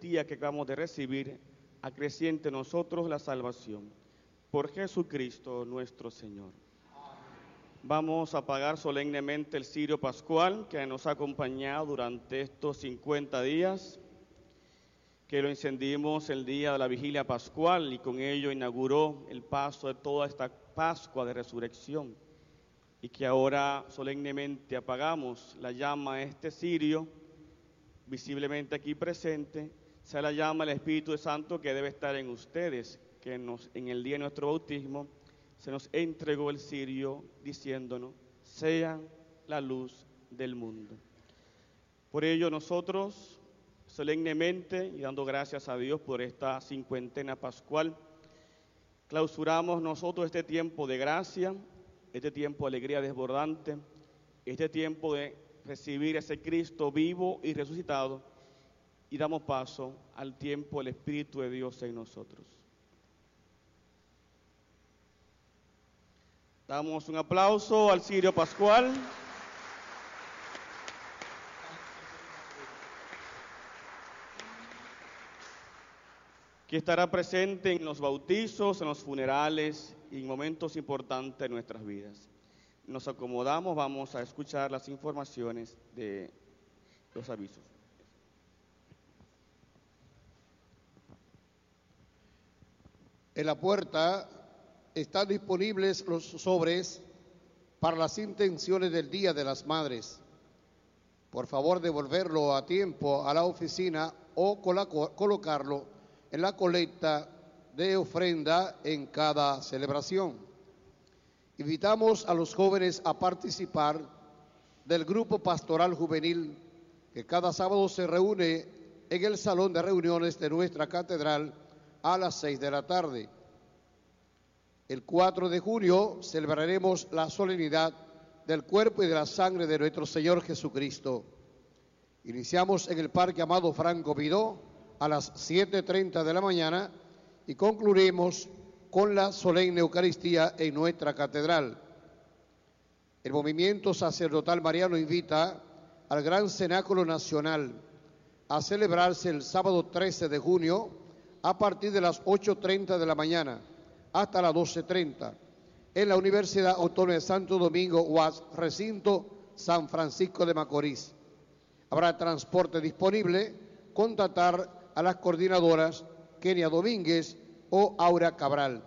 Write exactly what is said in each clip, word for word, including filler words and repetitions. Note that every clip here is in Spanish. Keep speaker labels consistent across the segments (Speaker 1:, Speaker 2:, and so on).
Speaker 1: Eucaristía que acabamos de recibir acreciente en nosotros la salvación. Por Jesucristo nuestro Señor. Vamos a pagar solemnemente el cirio pascual que nos ha acompañado durante estos cincuenta días, que lo encendimos el día de la vigilia pascual y con ello inauguró el paso de toda esta Pascua de resurrección, y que ahora solemnemente apagamos la llama de este cirio, visiblemente aquí presente, sea la llama del Espíritu Santo que debe estar en ustedes, que nos, en el día de nuestro bautismo se nos entregó el cirio diciéndonos: sean la luz del mundo. Por ello nosotros, solemnemente y dando gracias a Dios por esta cincuentena pascual, clausuramos nosotros este tiempo de gracia, este tiempo de alegría desbordante, este tiempo de recibir ese Cristo vivo y resucitado, y damos paso al tiempo del Espíritu de Dios en nosotros. Damos un aplauso al cirio pascual. Que estará presente en los bautizos, en los funerales y en momentos importantes de nuestras vidas. Nos acomodamos, vamos a escuchar las informaciones de los avisos.
Speaker 2: En la puerta están disponibles los sobres para las intenciones del Día de las Madres. Por favor, devolverlo a tiempo a la oficina o colocarlo en la colecta de ofrenda en cada celebración. Invitamos a los jóvenes a participar del grupo pastoral juvenil que cada sábado se reúne en el salón de reuniones de nuestra catedral a las seis de la tarde. El cuatro de junio celebraremos la solemnidad del cuerpo y de la sangre de nuestro Señor Jesucristo. Iniciamos en el Parque Amado Franco Vidó a las siete treinta de la mañana y concluiremos con la solemne Eucaristía en nuestra catedral. El movimiento sacerdotal mariano invita al Gran Cenáculo Nacional a celebrarse el sábado trece de junio a partir de las ocho treinta de la mañana hasta las doce treinta en la Universidad Autónoma de Santo Domingo, U A S, recinto San Francisco de Macorís. Habrá transporte disponible. Contactar a las coordinadoras Kenia Domínguez o Aura Cabral.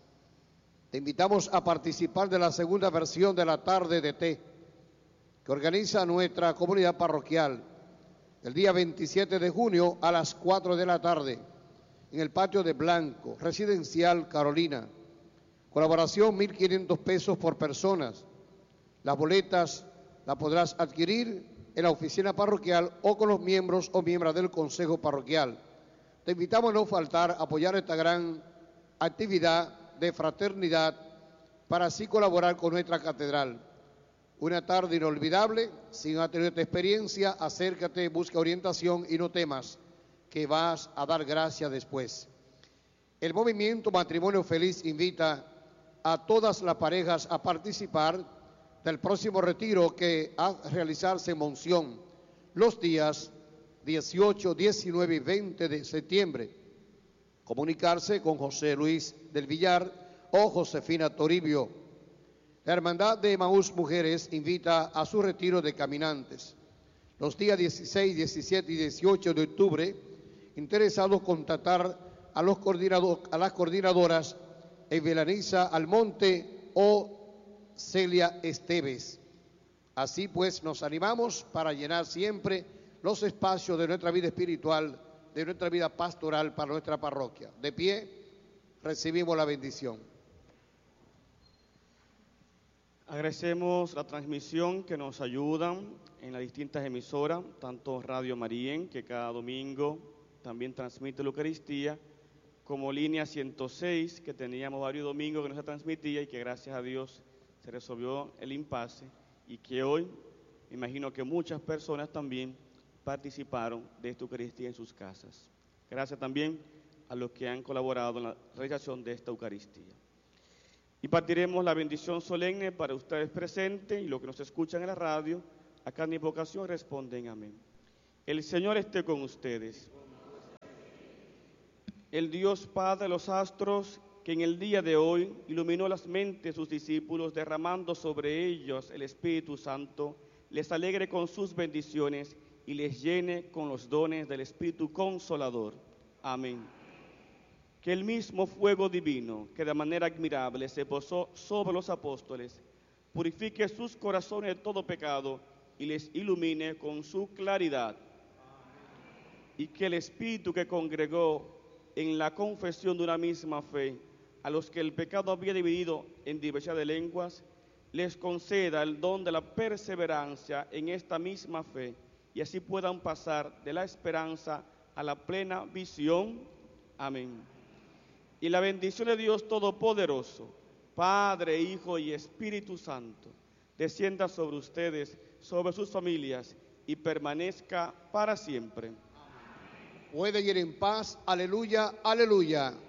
Speaker 2: Te invitamos a participar de la segunda versión de la tarde de té que organiza nuestra comunidad parroquial el día veintisiete de junio a las cuatro de la tarde en el patio de Blanco, Residencial Carolina. Colaboración mil quinientos pesos por personas. Las boletas las podrás adquirir en la oficina parroquial o con los miembros o miembros del consejo parroquial. Te invitamos a no faltar a apoyar esta gran actividad de fraternidad para así colaborar con nuestra catedral. Una tarde inolvidable. Si no has tenido esta experiencia, acércate, busca orientación y no temas, que vas a dar gracias después. El movimiento Matrimonio Feliz invita a todas las parejas a participar del próximo retiro que ha a realizarse en Monción los días dieciocho, diecinueve y veinte de septiembre. Comunicarse con José Luis del Villar o Josefina Toribio. La Hermandad de Emaús Mujeres invita a su retiro de caminantes los días dieciséis, diecisiete y dieciocho de octubre. Interesados, contactar a, los coordinador, a las coordinadoras Evelaniza Almonte o Celia Esteves. Así pues, nos animamos para llenar siempre los espacios de nuestra vida espiritual, de nuestra vida pastoral para nuestra parroquia. De pie, recibimos la bendición.
Speaker 1: Agradecemos la transmisión que nos ayudan en las distintas emisoras, tanto Radio Marién, que cada domingo también transmite la Eucaristía, como Línea ciento seis, que teníamos varios domingos que no se transmitía y que gracias a Dios se resolvió el impasse, y que hoy, me imagino que muchas personas también participaron de esta Eucaristía en sus casas. Gracias también a los que han colaborado en la realización de esta Eucaristía. Y partiremos la bendición solemne para ustedes presentes y los que nos escuchan en la radio. A cada invocación responden amén. El Señor esté con ustedes. El Dios Padre de los astros, que en el día de hoy iluminó las mentes de sus discípulos, derramando sobre ellos el Espíritu Santo, les alegre con sus bendiciones y les llene con los dones del Espíritu Consolador. Amén. Que el mismo fuego divino, que de manera admirable se posó sobre los apóstoles, purifique sus corazones de todo pecado y les ilumine con su claridad. Y que el Espíritu que congregó en la confesión de una misma fe a los que el pecado había dividido en diversidad de lenguas, les conceda el don de la perseverancia en esta misma fe, y así puedan pasar de la esperanza a la plena visión. Amén. Y la bendición de Dios Todopoderoso, Padre, Hijo y Espíritu Santo, descienda sobre ustedes, sobre sus familias, y permanezca para siempre.
Speaker 2: Pueden ir en paz. Aleluya, aleluya.